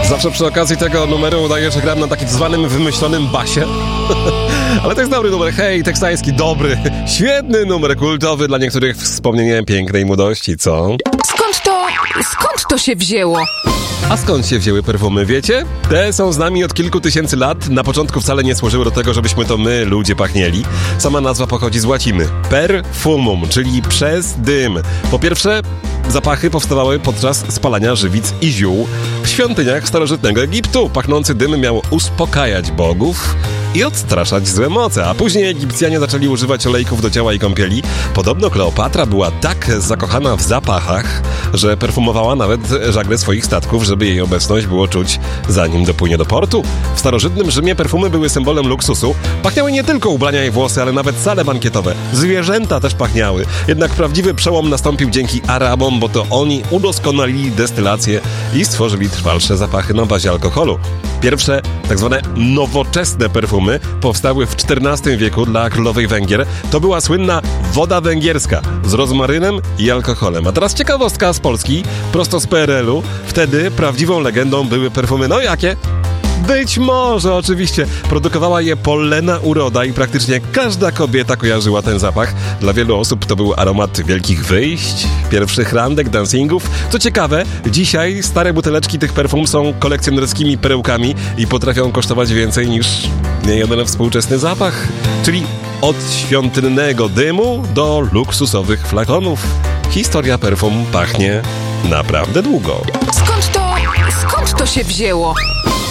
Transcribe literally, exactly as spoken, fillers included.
Zawsze przy okazji tego numeru udaję, że gram na takim zwanym wymyślonym basie. Ale to jest dobry numer, hej, teksański, dobry, świetny numer kultowy, dla niektórych wspomnienie pięknej młodości, co? Skąd to, skąd to się wzięło? A skąd się wzięły perfumy, wiecie? Te są z nami od kilku tysięcy lat. Na początku wcale nie służyły do tego, żebyśmy to my, ludzie, pachnieli. Sama nazwa pochodzi z łaciny. Perfumum, czyli przez dym. Po pierwsze, zapachy powstawały podczas spalania żywic i ziół w świątyniach starożytnego Egiptu. Pachnący dym miał uspokajać bogów i odstraszać złe moce, a później Egipcjanie zaczęli używać olejków do ciała i kąpieli. Podobno Kleopatra była tak zakochana w zapachach, że perfumowała nawet żagle swoich statków, żeby jej obecność było czuć, zanim dopłynie do portu. W starożytnym Rzymie perfumy były symbolem luksusu. Pachniały nie tylko ubrania i włosy, ale nawet sale bankietowe. Zwierzęta też pachniały. Jednak prawdziwy przełom nastąpił dzięki Arabom, bo to oni udoskonalili destylację i stworzyli trwalsze zapachy na bazie alkoholu. Pierwsze, tak zwane nowoczesne perfumy powstały w czternastym wieku dla królowej Węgier. To była słynna woda węgierska z rozmarynem i alkoholem. A teraz ciekawostka z Polski, prosto z P R L u. Wtedy prawdziwą legendą były perfumy, no jakie? Być może, oczywiście. Produkowała je Polena Uroda i praktycznie każda kobieta kojarzyła ten zapach. Dla wielu osób to był aromat wielkich wyjść, pierwszych randek, dancingów. Co ciekawe, dzisiaj stare buteleczki tych perfum są kolekcjonerskimi perełkami i potrafią kosztować więcej niż niejeden współczesny zapach. Czyli od świątynnego dymu do luksusowych flakonów. Historia perfum pachnie naprawdę długo. Skąd to, skąd to się wzięło?